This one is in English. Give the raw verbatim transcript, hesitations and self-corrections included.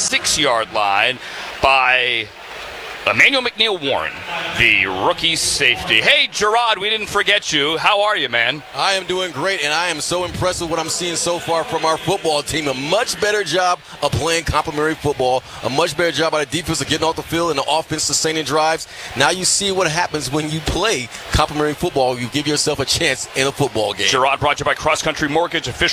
six-yard line by Emmanuel McNeil-Warren, the rookie safety. Hey, Gerard, we didn't forget you. How are you, man? I am doing great, and I am so impressed with what I'm seeing so far from our football team. A much better job of playing complementary football, a much better job by the defense of getting off the field and the offense sustaining drives. Now you see what happens when you play complementary football. You give yourself a chance in a football game. Gerard brought to you by Cross Country Mortgage, official